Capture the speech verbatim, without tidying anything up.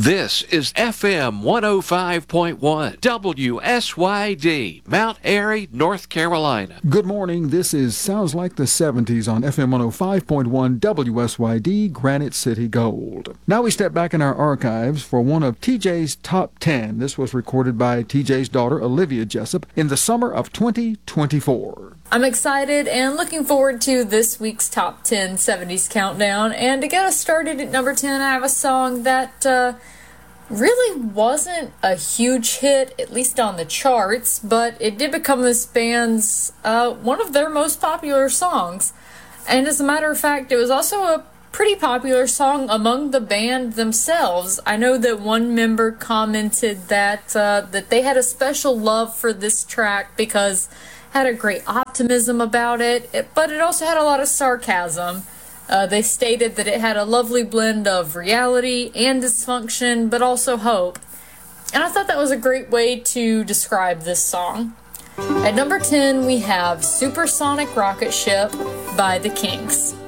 This is F M one oh five point one, W S Y D, Mount Airy, North Carolina. Good morning. This is Sounds Like the seventies on F M one oh five point one, W S Y D, Granite City Gold. Now we step back in our archives for one of T J's top ten. This was recorded by T J's daughter, Olivia Jessup, in the summer of twenty twenty-four. I'm excited and looking forward to this week's Top ten seventies Countdown. And to get us started at number ten, I have a song that uh, really wasn't a huge hit, at least on the charts, but it did become this band's, uh, one of their most popular songs. And as a matter of fact, it was also a pretty popular song among the band themselves. I know that one member commented that uh, that they had a special love for this track because had a great optimism about it, but it also had a lot of sarcasm. Uh, they stated that it had a lovely blend of reality and dysfunction, but also hope. And I thought that was a great way to describe this song. At number ten, we have Supersonic Rocket Ship by The Kinks.